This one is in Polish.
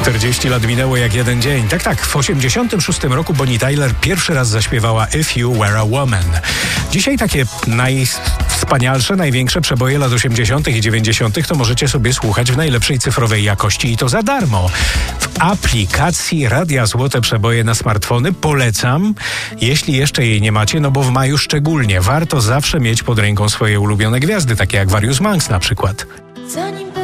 40 lat minęło jak jeden dzień. Tak, w 86 roku Bonnie Tyler pierwszy raz zaśpiewała If You Were a Woman. Dzisiaj takie najwspanialsze, największe przeboje lat 80. i 90. to możecie sobie słuchać w najlepszej cyfrowej jakości i to za darmo. W aplikacji Radia Złote Przeboje na smartfony polecam, jeśli jeszcze jej nie macie, no bo w maju szczególnie. Warto zawsze mieć pod ręką swoje ulubione gwiazdy, takie jak Various Monks na przykład.